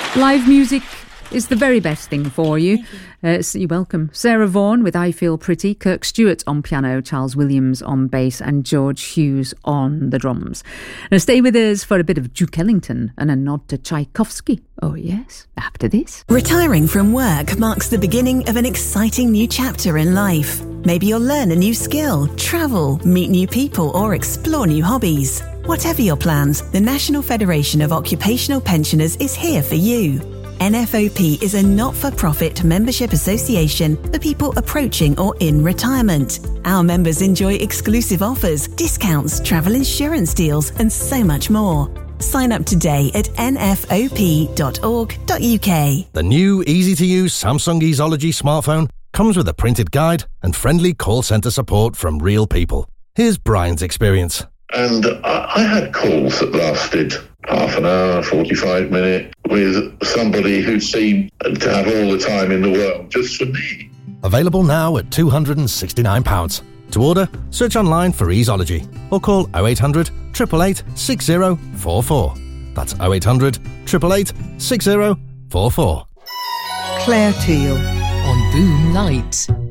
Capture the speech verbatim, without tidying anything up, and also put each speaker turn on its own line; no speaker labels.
Live music is the very best thing for you. Uh, so you're welcome. Sarah Vaughan with I Feel Pretty, Kirk Stewart on piano, Charles Williams on bass and George Hughes on the drums. Now stay with us for a bit of Duke Ellington and a nod to Tchaikovsky. Oh yes, after this.
Retiring from work marks the beginning of an exciting new chapter in life. Maybe you'll learn a new skill, travel, meet new people or explore new hobbies. Whatever your plans, the National Federation of Occupational Pensioners is here for you. N F O P is a not-for-profit membership association for people approaching or in retirement. Our members enjoy exclusive offers, discounts, travel insurance deals, and so much more. Sign up today at n f o p dot org dot u k.
The new easy-to-use Samsung Easology smartphone comes with a printed guide and friendly call centre support from real people. Here's Brian's experience.
And I, I had calls that lasted half an hour, forty-five minutes, with somebody who seemed to have all the time in the world just for me.
Available now at two hundred sixty-nine pounds. To order, search online for Easology or call oh eight hundred, eight eight eight, six oh four four. That's oh eight hundred, eight eight eight, six oh four four.
Claire Teal
on Boom Night.